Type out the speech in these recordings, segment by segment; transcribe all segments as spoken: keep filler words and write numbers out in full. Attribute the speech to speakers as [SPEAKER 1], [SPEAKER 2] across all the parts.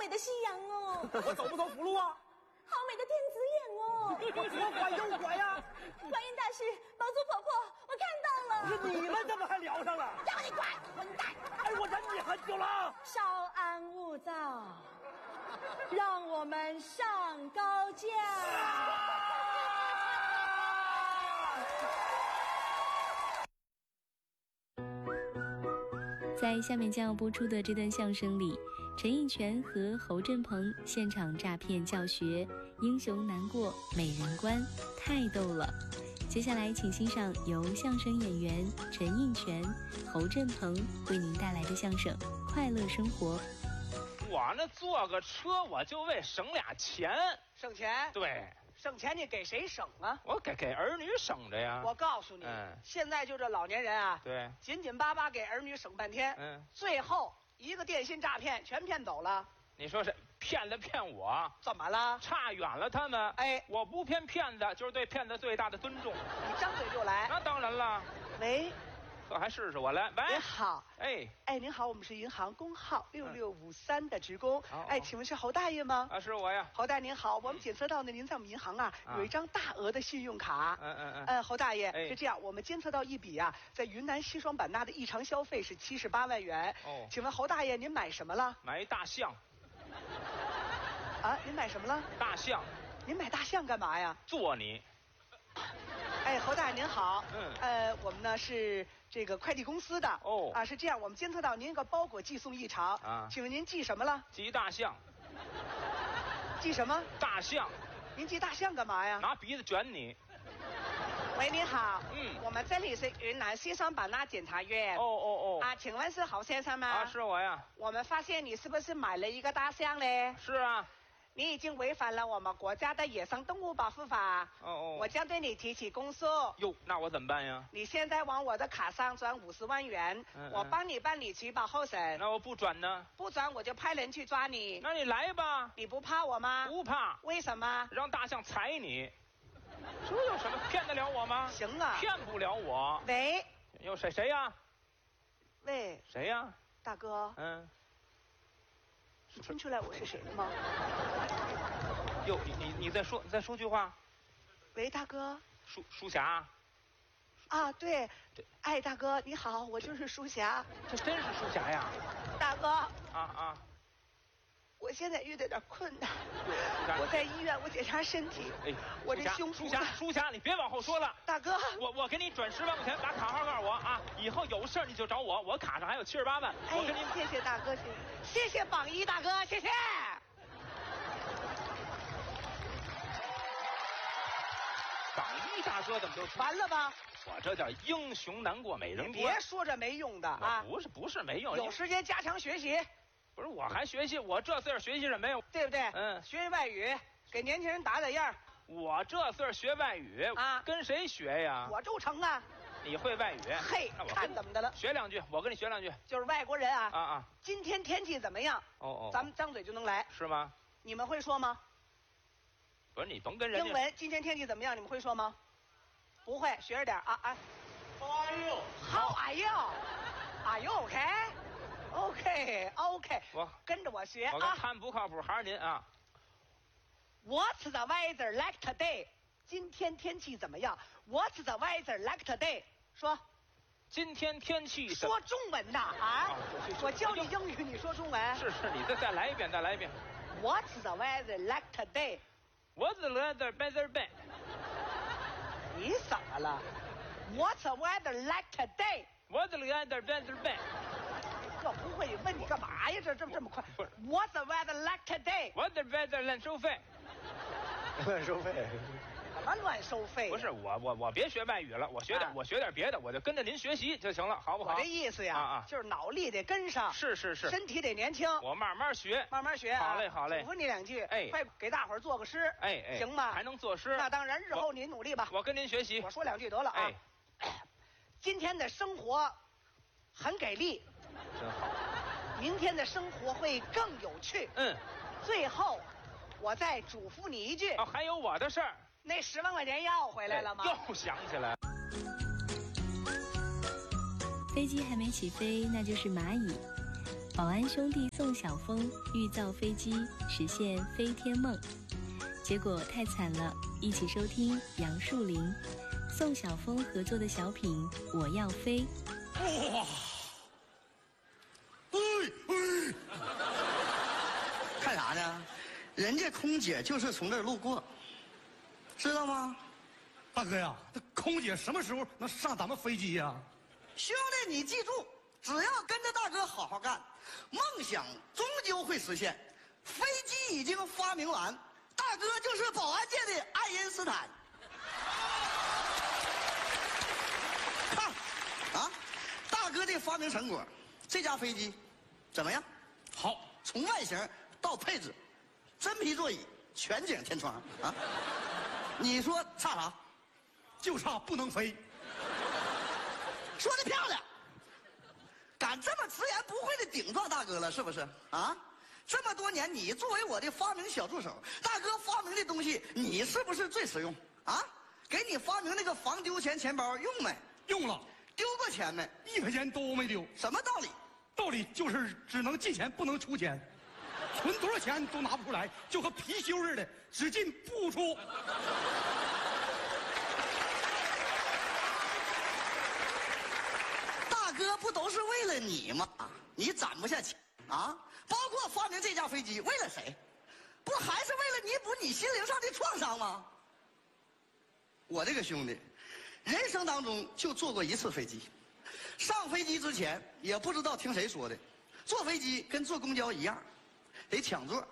[SPEAKER 1] 的夕阳哦！
[SPEAKER 2] 我走不走辅路啊？
[SPEAKER 1] 好美的天子眼哦！
[SPEAKER 2] 我左拐右拐呀！
[SPEAKER 1] 观音大师，宝祖婆婆，我看到了。
[SPEAKER 2] 不是你们怎么还聊上了？
[SPEAKER 1] 让你管，混蛋！
[SPEAKER 2] 哎，我忍你很久了。
[SPEAKER 1] 稍安勿躁，让我们上高架。
[SPEAKER 3] 在下面将要播出的这段相声里，陈印泉和侯振鹏现场诈骗教学，英雄难过美人关，太逗了。接下来请欣赏由相声演员陈印泉、侯振鹏为您带来的相声《快乐生活》。
[SPEAKER 4] 我那坐个车我就为省俩钱。
[SPEAKER 5] 省钱？
[SPEAKER 4] 对，
[SPEAKER 5] 省钱你给谁省啊？
[SPEAKER 4] 我给给儿女省着呀。
[SPEAKER 5] 我告诉你，
[SPEAKER 4] 嗯，
[SPEAKER 5] 现在就这老年人啊，
[SPEAKER 4] 对，
[SPEAKER 5] 紧紧巴巴给儿女省半天，
[SPEAKER 4] 嗯，
[SPEAKER 5] 最后一个电信诈骗全骗走了。
[SPEAKER 4] 你说是骗子骗我？
[SPEAKER 5] 怎么了？
[SPEAKER 4] 差远了他们。
[SPEAKER 5] 哎，
[SPEAKER 4] 我不骗骗子，就是对骗子最大的尊重。
[SPEAKER 5] 你张嘴就来。
[SPEAKER 4] 那当然了。
[SPEAKER 5] 喂，
[SPEAKER 4] 可还试试我来。喂，
[SPEAKER 5] 您好。
[SPEAKER 4] 哎
[SPEAKER 5] 哎，您好，我们是银行工号六六五三的职工。
[SPEAKER 4] 嗯、
[SPEAKER 5] 哎，请问是侯大爷吗？
[SPEAKER 4] 啊，是我呀。
[SPEAKER 5] 侯大爷您好，我们检测到呢，您在我们银行啊、嗯、有一张大额的信用卡。
[SPEAKER 4] 嗯嗯嗯。
[SPEAKER 5] 呃，侯大爷、
[SPEAKER 4] 哎、
[SPEAKER 5] 是这样，我们监测到一笔啊，在云南西双版纳的异常消费是七十八万元。
[SPEAKER 4] 哦。
[SPEAKER 5] 请问侯大爷您买什么了？
[SPEAKER 4] 买大象。
[SPEAKER 5] 啊，您买什么了？
[SPEAKER 4] 大象。
[SPEAKER 5] 您买大象干嘛呀？
[SPEAKER 4] 做你。
[SPEAKER 5] 哎，侯大爷您好。
[SPEAKER 4] 嗯。
[SPEAKER 5] 呃，我们呢是这个快递公司的。
[SPEAKER 4] 哦。
[SPEAKER 5] 啊，是这样，我们监测到您一个包裹寄送异常。
[SPEAKER 4] 啊。
[SPEAKER 5] 请问您寄什么了？
[SPEAKER 4] 寄大象。
[SPEAKER 5] 寄什么？
[SPEAKER 4] 大象。
[SPEAKER 5] 您寄大象干嘛呀？
[SPEAKER 4] 拿鼻子卷你。
[SPEAKER 5] 喂，你好。
[SPEAKER 4] 嗯。
[SPEAKER 5] 我们这里是云南西双版纳检察院。
[SPEAKER 4] 哦哦哦。
[SPEAKER 5] 啊，请问是侯先生吗？
[SPEAKER 4] 啊，是我呀。
[SPEAKER 5] 我们发现你是不是买了一个大象嘞？
[SPEAKER 4] 是啊。
[SPEAKER 5] 你已经违反了我们国家的野生动物保护法。
[SPEAKER 4] 哦哦。
[SPEAKER 5] 我将对你提起公诉。
[SPEAKER 4] 哟，那我怎么办呀？
[SPEAKER 5] 你现在往我的卡上转五十万元，
[SPEAKER 4] 嗯嗯
[SPEAKER 5] 我帮你办理取保候审。
[SPEAKER 4] 那我不转呢？
[SPEAKER 5] 不转我就派人去抓你。
[SPEAKER 4] 那你来吧。
[SPEAKER 5] 你不怕我吗？
[SPEAKER 4] 不怕。
[SPEAKER 5] 为什么？
[SPEAKER 4] 让大象踩你。这有什么？骗得了我吗？
[SPEAKER 5] 行啊。
[SPEAKER 4] 骗不了我。
[SPEAKER 5] 喂。
[SPEAKER 4] 有谁谁呀？
[SPEAKER 5] 喂。
[SPEAKER 4] 谁呀？
[SPEAKER 5] 大哥。
[SPEAKER 4] 嗯。
[SPEAKER 5] 你听出来我是谁了吗？
[SPEAKER 4] 哟，你你你再说你再说句话。
[SPEAKER 5] 喂，大哥。
[SPEAKER 4] 舒舒霞。
[SPEAKER 5] 啊，对。对。哎，大哥你好，我就是舒霞。
[SPEAKER 4] 这真是舒霞呀。
[SPEAKER 5] 大哥。
[SPEAKER 4] 啊啊。
[SPEAKER 5] 我现在遇到点困难。我在医院，我检查身体。哎，我这胸
[SPEAKER 4] 舒霞舒霞，你别往后说了。
[SPEAKER 5] 大哥。
[SPEAKER 4] 我我给你转十万块钱，把卡号告诉我啊！以后有事你就找我，我卡上还有七十八万。
[SPEAKER 5] 哎，
[SPEAKER 4] 我跟你
[SPEAKER 5] 谢谢大哥，谢谢谢谢榜一大哥，谢谢。
[SPEAKER 4] 榜一大哥怎么就
[SPEAKER 5] 完了吧？
[SPEAKER 4] 我这叫英雄难过美人关。
[SPEAKER 5] 别说这没用的啊！
[SPEAKER 4] 不是不是没用，
[SPEAKER 5] 有时间加强学习。
[SPEAKER 4] 不是我还学习，我这岁数学习什么呀？
[SPEAKER 5] 对不对？
[SPEAKER 4] 嗯，
[SPEAKER 5] 学外语，给年轻人打打样。
[SPEAKER 4] 我这岁数学外语
[SPEAKER 5] 啊，
[SPEAKER 4] 跟谁学呀？
[SPEAKER 5] 我就成啊。
[SPEAKER 4] 你会外语？
[SPEAKER 5] 嘿，看怎么的了？
[SPEAKER 4] 学两句，我跟你学两句。
[SPEAKER 5] 就是外国人啊。
[SPEAKER 4] 啊啊！
[SPEAKER 5] 今天天气怎么样？
[SPEAKER 4] 哦哦，
[SPEAKER 5] 咱们张嘴就能来。
[SPEAKER 4] 是吗？
[SPEAKER 5] 你们会说吗？
[SPEAKER 4] 不是你甭跟人家。
[SPEAKER 5] 英文今天天气怎么样？你们会说吗？不会，学着点啊啊。
[SPEAKER 4] How are you?
[SPEAKER 5] How are you? Are you okay? OK OK，
[SPEAKER 4] 我
[SPEAKER 5] 跟着我学啊。
[SPEAKER 4] 我看他们不靠谱，还是您啊。
[SPEAKER 5] What's the weather like today？ 今天天气怎么样 ？What's the weather like today？ 说。
[SPEAKER 4] 今天天气。
[SPEAKER 5] 说中文呐啊！我教你英语，你说中文。
[SPEAKER 4] 是是，你再再来一遍，再来一遍。
[SPEAKER 5] What's the weather like today？What's
[SPEAKER 4] the weather better be？
[SPEAKER 5] 你怎么了 ？What's the weather like today？What's
[SPEAKER 4] the weather better be？
[SPEAKER 5] 这不会问你干嘛呀？这这么这么快 ？What's the weather like today？What's
[SPEAKER 4] the weather 乱收费？
[SPEAKER 2] 乱收费？
[SPEAKER 5] 怎么乱收费？
[SPEAKER 4] 不是我我我别学外语了，我学点、啊、我学点别的，我就跟着您学习就行了，好不好？
[SPEAKER 5] 我这意思呀，
[SPEAKER 4] 啊啊，
[SPEAKER 5] 就是脑力得跟上，
[SPEAKER 4] 是是是，
[SPEAKER 5] 身体得年轻。
[SPEAKER 4] 我慢慢学，
[SPEAKER 5] 慢慢学、啊。
[SPEAKER 4] 好嘞好嘞，
[SPEAKER 5] 嘱咐你两句，
[SPEAKER 4] 哎，
[SPEAKER 5] 快给大伙儿做个诗，
[SPEAKER 4] 哎哎，
[SPEAKER 5] 行吗？
[SPEAKER 4] 还能作诗？
[SPEAKER 5] 那当然，日后您努力吧。
[SPEAKER 4] 我, 我跟您学习。
[SPEAKER 5] 我说两句得了啊。哎，今天的生活很给力，
[SPEAKER 4] 真好。
[SPEAKER 5] 明天的生活会更有趣。
[SPEAKER 4] 嗯。
[SPEAKER 5] 最后，我再嘱咐你一句。
[SPEAKER 4] 哦，还有我的事儿。
[SPEAKER 5] 那十万块钱要回来了吗？
[SPEAKER 4] 哎、又想起来。
[SPEAKER 3] 飞机还没起飞，那就是蚂蚁。 保安兄弟宋晓峰欲造飞机，实现飞天梦，结果太惨了。一起收听杨树林、宋晓峰合作的小品《我要飞》。
[SPEAKER 6] 哇！哎哎！
[SPEAKER 7] 看啥呢？人家空姐就是从这儿路过，知道吗？
[SPEAKER 6] 大哥呀，这空姐什么时候能上咱们飞机呀？
[SPEAKER 7] 兄弟，你记住，只要跟着大哥好好干，梦想终究会实现。飞机已经发明完，大哥就是保安界的爱因斯坦。看，啊，大哥的发明成果，这架飞机怎么样？
[SPEAKER 6] 好，
[SPEAKER 7] 从外形到配置，真皮座椅，全景天窗啊！你说差啥？
[SPEAKER 6] 就差不能飞。
[SPEAKER 7] 说的漂亮，敢这么直言不讳的顶撞大哥了，是不是啊？这么多年，你作为我的发明小助手，大哥发明的东西，你是不是最实用啊？给你发明那个防丢钱钱包用没？
[SPEAKER 6] 用了。
[SPEAKER 7] 丢过钱没？
[SPEAKER 6] 一块钱都没丢。
[SPEAKER 7] 什么道理？
[SPEAKER 6] 道理就是只能进钱，不能出钱，存多少钱都拿不出来，就和貔貅似的，只进不出。
[SPEAKER 7] 大哥不都是为了你吗？你攒不下钱啊？包括发明这架飞机，为了谁？不还是为了弥补你心灵上的创伤吗？我这个兄弟，人生当中就坐过一次飞机。上飞机之前也不知道听谁说的，坐飞机跟坐公交一样，得抢座。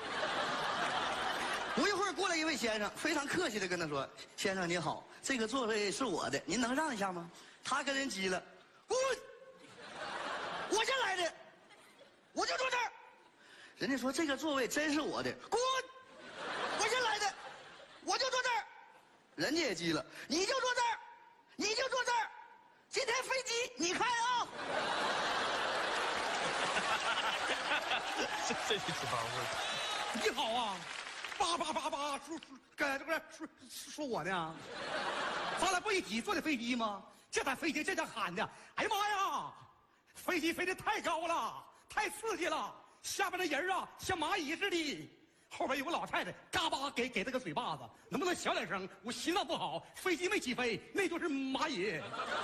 [SPEAKER 7] 不一会儿过来一位先生，非常客气的跟他说：“先生您好，这个座位是我的，您能让一下吗？”他跟人急了：“滚！我先来的，我就坐这儿。”人家说：“这个座位真是我的，滚！我先来的，我就坐这儿。”人家也急了：“你就坐这儿，你就坐这儿。今天飞机你开啊！”
[SPEAKER 4] 这这挺包袱。
[SPEAKER 6] 你好啊，叭叭叭叭说说，该这不是说说我呢？咱俩不一起坐的飞机吗？这台飞机这家喊的，哎呀妈呀，飞机飞得太高了，太刺激了，下边的人啊像蚂蚁似的。后边有个老太太，嘎巴给给他个嘴巴子，能不能小点声？我心脏不好，飞机没起飞，那就是蚂蚁。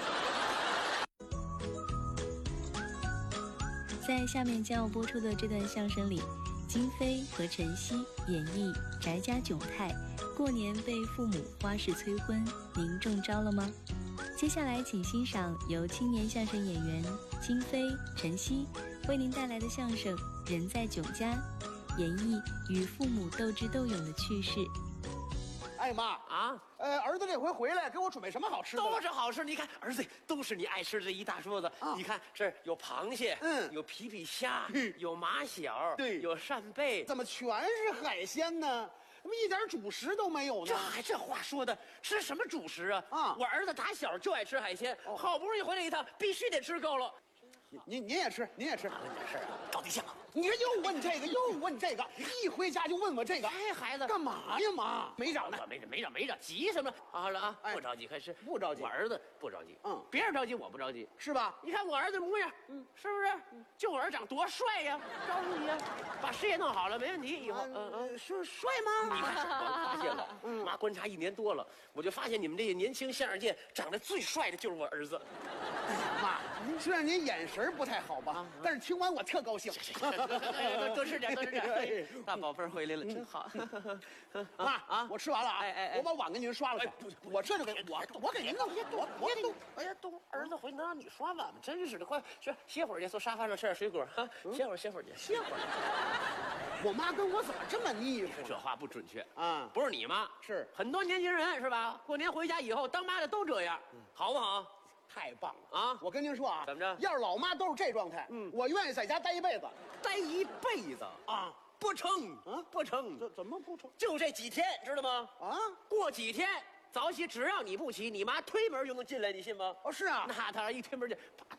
[SPEAKER 3] 在下面将要播出的这段相声里，金飞和陈曦演绎翟家窘态，过年被父母花式催婚，您中招了吗？接下来请欣赏由青年相声演员金飞、陈曦为您带来的相声《人在囧家》，演绎与父母斗智斗勇的趣事。
[SPEAKER 2] 哎妈
[SPEAKER 8] 啊，
[SPEAKER 2] 呃，儿子这回回来给我准备什么好吃的？
[SPEAKER 8] 都是好吃。你看，儿子都是你爱吃的一大桌子。
[SPEAKER 2] 啊、
[SPEAKER 8] 你看这儿有螃蟹，
[SPEAKER 2] 嗯，
[SPEAKER 8] 有皮皮虾，
[SPEAKER 2] 嗯，
[SPEAKER 8] 有马小，
[SPEAKER 2] 对，
[SPEAKER 8] 有扇贝。
[SPEAKER 2] 怎么全是海鲜呢？怎么一点主食都没有呢？
[SPEAKER 8] 这还这话说的，吃什么主食啊？
[SPEAKER 2] 啊，
[SPEAKER 8] 我儿子打小就爱吃海鲜，哦、好不容易回来一趟，必须得吃够了。
[SPEAKER 2] 您您也吃，您也吃。
[SPEAKER 8] 问点事儿啊，搞对象。
[SPEAKER 2] 你这又问这个，又问这个，一回家就问我这个。
[SPEAKER 8] 哎，孩子，
[SPEAKER 2] 干嘛呀，妈？没长呢，
[SPEAKER 8] 没长，没长，没长，急什么？好了啊，哎、不着急，快吃。
[SPEAKER 2] 不着急，
[SPEAKER 8] 我儿子不着急。
[SPEAKER 2] 嗯，
[SPEAKER 8] 别人着急，我不着急，
[SPEAKER 2] 是吧？
[SPEAKER 8] 你看我儿子模样，嗯，是不是？嗯、就我儿子长多帅呀！告诉你啊，把事业弄好了，没问题。以后，嗯嗯，
[SPEAKER 2] 是帅吗？
[SPEAKER 8] 你看，我发现了，嗯，妈观察一年多了，我就发现你们这些年轻相声界长得最帅的就是我儿子。
[SPEAKER 2] 妈，虽然您眼神不太好吧，但是听完我特高兴。
[SPEAKER 8] 多吃点，多吃点。大宝贝儿回来了，真好。
[SPEAKER 2] 妈啊，我吃完了啊，
[SPEAKER 8] 哎哎，
[SPEAKER 2] 我把碗给您刷了去。我这就给我我给您弄，我我给你。
[SPEAKER 8] 哎呀，都儿子回能让你刷碗吗？真是的，快去歇会儿去，坐沙发上吃点水果啊，歇会儿歇会儿去，歇会儿。
[SPEAKER 2] 我妈跟我怎么这么腻乎？
[SPEAKER 8] 这话不准确
[SPEAKER 2] 啊，
[SPEAKER 8] 不是你妈，
[SPEAKER 2] 是
[SPEAKER 8] 很多年轻人是吧？过年回家以后，当妈的都这样，好不好？
[SPEAKER 2] 太棒了
[SPEAKER 8] 啊！
[SPEAKER 2] 我跟您说啊，
[SPEAKER 8] 怎么着？
[SPEAKER 2] 要是老妈都是这状态，嗯，我愿意在家待一辈子，
[SPEAKER 8] 待一辈子
[SPEAKER 2] 啊，
[SPEAKER 8] 不成，啊，不成，
[SPEAKER 2] 这怎么不成？
[SPEAKER 8] 就这几天，知道吗？
[SPEAKER 2] 啊，
[SPEAKER 8] 过几天早起，只要你不起，你妈推门就能进来，你信吗？
[SPEAKER 2] 哦，是啊，
[SPEAKER 8] 那当然，一推门就，啪，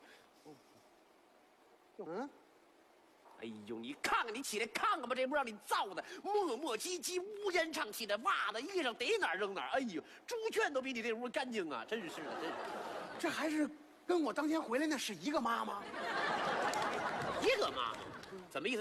[SPEAKER 2] 嗯。
[SPEAKER 8] 哎呦，你看看，你起来看看吧，这不让你造的磨磨唧唧、乌烟瘴气的，袜子、衣裳逮哪儿扔哪儿。哎呦，猪圈都比你这屋干净啊！真是的，真是。
[SPEAKER 2] 这还是跟我当天回来那是一个妈吗？
[SPEAKER 8] 一个妈。 怎么意思？